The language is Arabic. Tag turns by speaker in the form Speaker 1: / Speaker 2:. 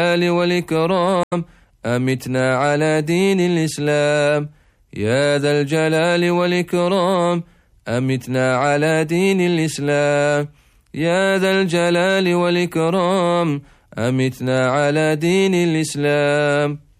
Speaker 1: والإكرام أمتنا على دين الإسلام. يا ذا الجلال والإكرام أمتنا على دين الإسلام. يا ذا الجلال والإكرام أمتنا على دين الإسلام.